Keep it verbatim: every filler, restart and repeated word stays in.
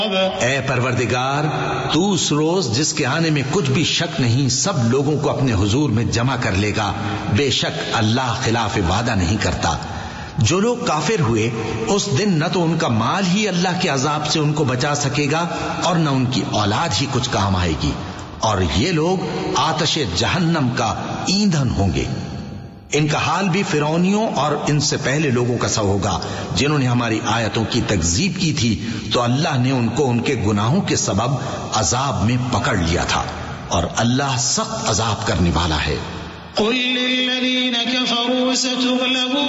ए परवरदिगार, तू उस रोज जिसके आने में कुछ भी शक नहीं सब लोगों को अपने हुजूर में जमा कर लेगा। बेशक अल्लाह खिलाफ वादा नहीं करता। जो लोग काफिर हुए उस दिन न तो उनका माल ही अल्लाह के अजाब से उनको बचा सकेगा और न उनकी औलाद ही कुछ काम आएगी, और ये लोग आतशे जहन्नम का ईंधन होंगे। इनका हाल भी फिरौनियों और इनसे पहले लोगों का सा होगा जिन्होंने हमारी आयतों की तकजीब की थी, तो अल्लाह ने उनको उनके गुनाहों के सबब अजाब में पकड़ लिया था, और अल्लाह सख्त अजाब करने वाला है।